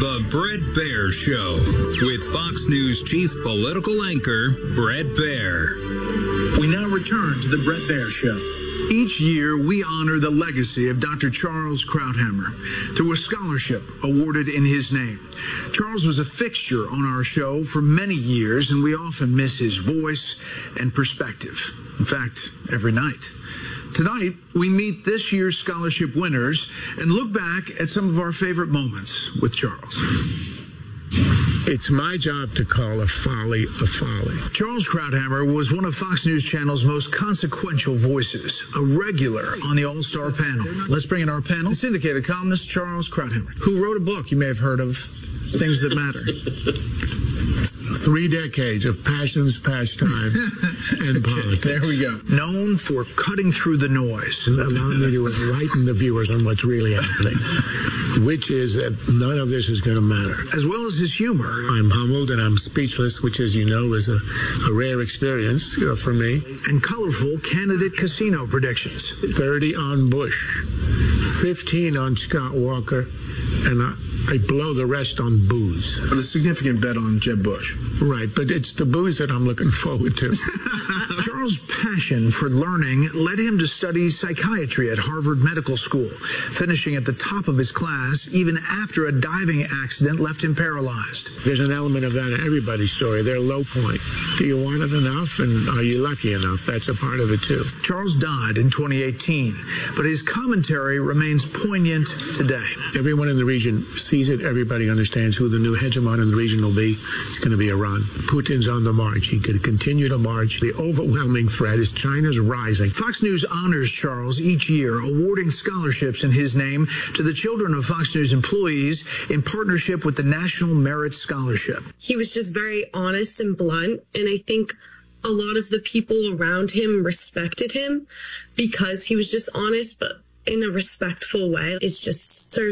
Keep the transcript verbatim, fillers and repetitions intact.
The Bret Baier Show with Fox News chief political anchor Bret Baier. We now return to the Bret Baier Show. Each year, we honor the legacy of Doctor Charles Krauthammer through a scholarship awarded in his name. Charles was a fixture on our show for many years, and we often miss his voice and perspective. In fact, every night. Tonight, we meet this year's scholarship winners and look back at some of our favorite moments with Charles. It's my job to call a folly a folly. Charles Krauthammer was one of Fox News Channel's most consequential voices, a regular on the All-Star panel. Let's bring in our panel. Syndicated columnist Charles Krauthammer, who wrote a book you may have heard of, Things That Matter. Three decades of passions, pastime, and politics. There we go. Known for cutting through the noise. Allow me to enlighten the viewers on what's really happening, which is that none of this is going to matter. As well as his humor. I'm humbled and I'm speechless, which, as you know, is a, a rare experience uh, for me. And colorful candidate casino predictions. thirty on Bush, fifteen on Scott Walker, and I, I blow the rest on booze. But a significant bet on Jeb Bush. Right, but it's the booze that I'm looking forward to. Charles' passion for learning led him to study psychiatry at Harvard Medical School, finishing at the top of his class even after a diving accident left him paralyzed. There's an element of that in everybody's story, their low point. Do you want it enough, and are you lucky enough? That's a part of it, too. Charles died in twenty eighteen, but his commentary remains poignant today. Everyone in the region sees it. Everybody understands who the new hegemon in the region will be. It's going to be Iran. Putin's on the march. He could continue to march. The overwhelming threat is China's rising. Fox News honors Charles each year, awarding scholarships in his name to the children of Fox News employees in partnership with the National Merit Scholarship. He was just very honest and blunt, and I think a lot of the people around him respected him because he was just honest, but in a respectful way. It's just serves